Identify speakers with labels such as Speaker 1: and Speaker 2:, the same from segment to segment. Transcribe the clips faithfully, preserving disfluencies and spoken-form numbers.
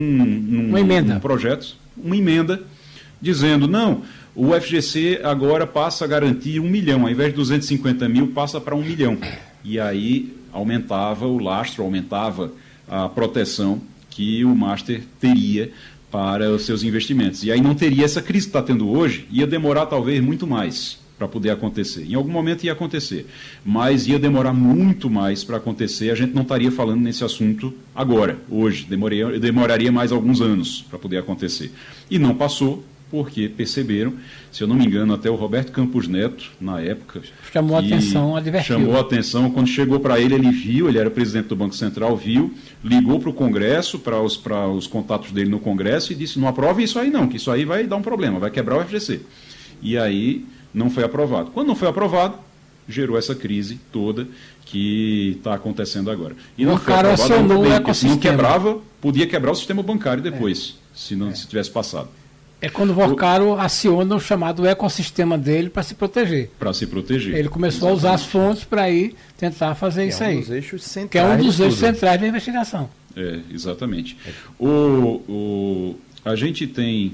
Speaker 1: um,
Speaker 2: uma emenda.
Speaker 1: um projeto, uma emenda, dizendo, não, o F G C agora passa a garantir um milhão, ao invés de duzentos e cinquenta mil, passa para um milhão. E aí aumentava o lastro, aumentava a proteção que o Master teria para os seus investimentos. E aí não teria essa crise que está tendo hoje, ia demorar talvez muito mais para poder acontecer. Em algum momento ia acontecer, mas ia demorar muito mais para acontecer, a gente não estaria falando nesse assunto agora, hoje, demoraria, demoraria mais alguns anos para poder acontecer. E não passou, porque perceberam, se eu não me engano, até o Roberto Campos Neto, na época...
Speaker 2: Chamou a atenção, advertiu.
Speaker 1: Chamou a atenção, quando chegou para ele, ele viu, ele era presidente do Banco Central, viu, ligou para o Congresso, para os, para os contatos dele no Congresso, e disse, não aprove isso aí não, que isso aí vai dar um problema, vai quebrar o F G C. E aí não foi aprovado. Quando não foi aprovado, gerou essa crise toda que está acontecendo agora. E não foi aprovado,
Speaker 2: acionou o
Speaker 1: ecossistema. Se não quebrava, podia quebrar o sistema bancário depois, é. se não é. se tivesse passado.
Speaker 2: É quando o Vorcaro aciona o chamado ecossistema dele para se proteger.
Speaker 1: Para se proteger.
Speaker 2: Ele começou Exatamente. a usar as fontes para ir tentar fazer que isso é um aí.
Speaker 3: Dos eixos centrais
Speaker 2: que é um dos eixos centrais da investigação.
Speaker 1: É, exatamente. É. O, o, a gente tem...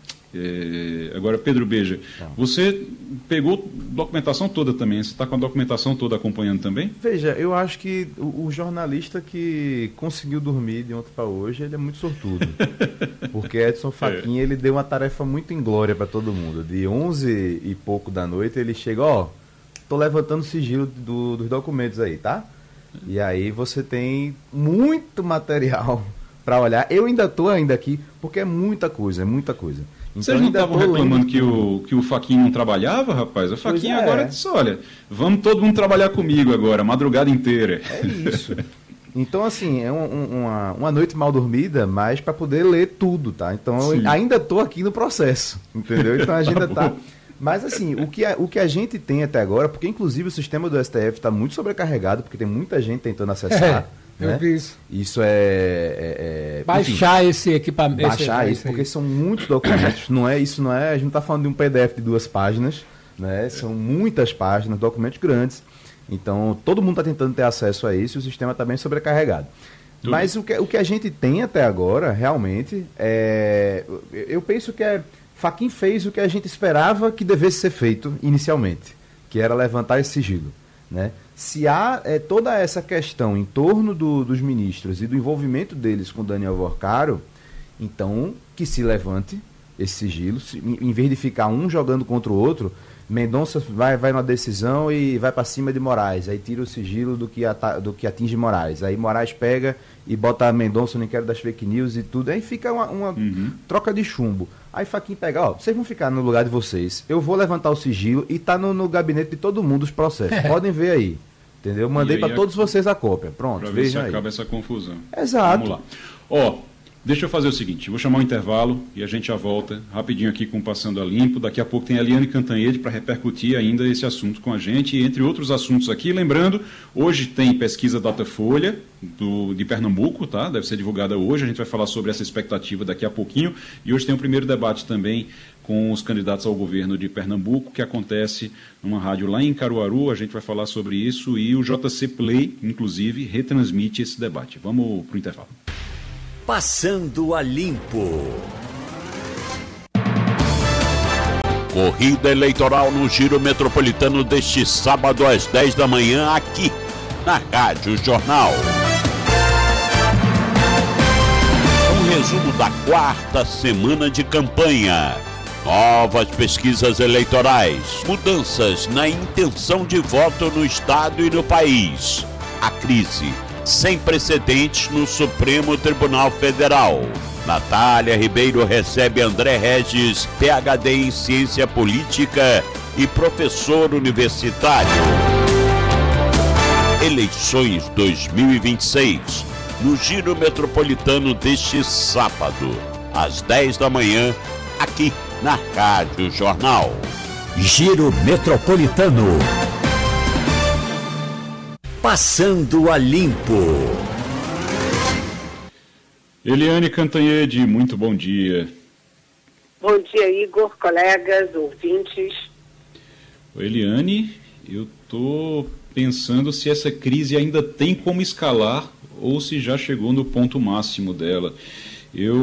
Speaker 1: É, agora, Pedro Beja, ah. você pegou documentação toda também, você está com a documentação toda acompanhando também?
Speaker 3: Veja, eu acho que o, o jornalista que conseguiu dormir de ontem para hoje, ele é muito sortudo. Porque Edson Fachin, é. ele deu uma tarefa muito inglória para todo mundo. De onze e pouco da noite, ele chega, ó, tô levantando o sigilo do, dos documentos aí, tá? E aí você tem muito material para olhar. Eu ainda tô ainda aqui, porque é muita coisa, é muita coisa.
Speaker 1: Então, vocês não estavam reclamando que o, que o Fachin não trabalhava, rapaz? O Fachin é. agora disse, olha, vamos todo mundo trabalhar comigo agora, a madrugada inteira.
Speaker 3: É isso. Então, assim, é um, uma, uma noite mal dormida, mas para poder ler tudo, tá? Então, Sim. eu ainda estou aqui no processo, entendeu? Então, a gente ainda está... Mas, assim, o que, a, o que a gente tem até agora, porque, inclusive, o sistema do S T F está muito sobrecarregado, porque tem muita gente tentando acessar...
Speaker 2: É. Eu né? vi isso.
Speaker 3: Isso é... é, é
Speaker 2: baixar enfim, esse equipamento.
Speaker 3: Baixar esse, isso, porque são muitos documentos. Não é, isso não é... A gente não está falando de um P D F de duas páginas, né? São muitas páginas, documentos grandes. Então, todo mundo está tentando ter acesso a isso e o sistema está bem sobrecarregado. Tudo. Mas o que, o que a gente tem até agora, realmente, é... Eu penso que é... Fachin fez o que a gente esperava que devesse ser feito inicialmente, que era levantar esse sigilo, né? Se há é, toda essa questão em torno do, dos ministros e do envolvimento deles com Daniel Vorcaro, então que se levante esse sigilo, se, em, em vez de ficar um jogando contra o outro, Mendonça vai, vai na decisão e vai para cima de Moraes, aí tira o sigilo do que, ata, do que atinge Moraes, aí Moraes pega e bota Mendonça no inquérito das fake news e tudo, aí fica uma, uma uhum. troca de chumbo. Aí Fachin pega, ó, vocês vão ficar no lugar de vocês, eu vou levantar o sigilo e tá no, no gabinete de todo mundo os processos, podem ver aí, entendeu? Mandei para todos vocês a cópia, pronto,
Speaker 1: para ver se
Speaker 2: aí.
Speaker 1: acaba essa confusão.
Speaker 3: Exato.
Speaker 1: Vamos lá. Ó, deixa eu fazer o seguinte, vou chamar um intervalo e a gente já volta rapidinho aqui com o Passando a Limpo. Daqui a pouco tem a Eliane Cantanhede para repercutir ainda esse assunto com a gente, e entre outros assuntos aqui. Lembrando, hoje tem pesquisa Datafolha do, de Pernambuco, tá? Deve ser divulgada hoje, a gente vai falar sobre essa expectativa daqui a pouquinho. E hoje tem o primeiro debate também com os candidatos ao governo de Pernambuco, que acontece numa rádio lá em Caruaru. A gente vai falar sobre isso e o J C Play, inclusive, retransmite esse debate. Vamos para o intervalo.
Speaker 4: Passando a Limpo. Corrida eleitoral no Giro Metropolitano deste sábado às dez da manhã aqui na Rádio Jornal. Um resumo da quarta semana de campanha. Novas pesquisas eleitorais. Mudanças na intenção de voto no estado e no país. A crise sem precedentes no Supremo Tribunal Federal. Natália Ribeiro recebe André Regis, P H D em Ciência Política e professor universitário. Eleições dois mil e vinte e seis, no Giro Metropolitano deste sábado, às dez da manhã, aqui na Rádio Jornal. Giro Metropolitano. Passando a Limpo.
Speaker 1: Eliane Cantanhede, muito bom dia.
Speaker 5: Bom dia, Igor, colegas, ouvintes.
Speaker 1: Eliane, eu estou pensando se essa crise ainda tem como escalar ou se já chegou no ponto máximo dela. Eu